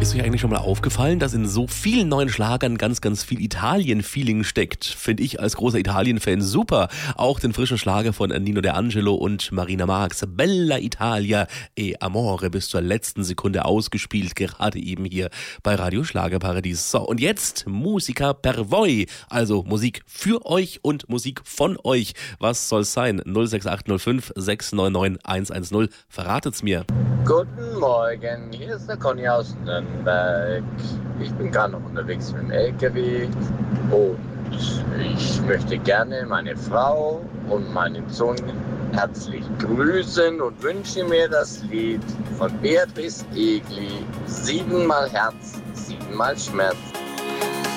Ist euch eigentlich schon mal aufgefallen, dass in so vielen neuen Schlagern ganz, ganz viel Italien-Feeling steckt? Finde ich als großer Italien-Fan super. Auch den frischen Schlager von Nino D'Angelo und Marina Marx. Bella Italia e Amore bis zur letzten Sekunde ausgespielt, gerade eben hier bei Radio Schlagerparadies. So, und jetzt Musica per voi, also Musik für euch und Musik von euch. Was soll's sein? 06805 699 110. Verratet's mir. Guten Morgen, hier ist der Conny aus Nürnberg. Ich bin gerade noch unterwegs mit dem LKW und ich möchte gerne meine Frau und meinen Sohn herzlich grüßen und wünsche mir das Lied von Beatrice Egli, 7-mal Herz, 7-mal Schmerz.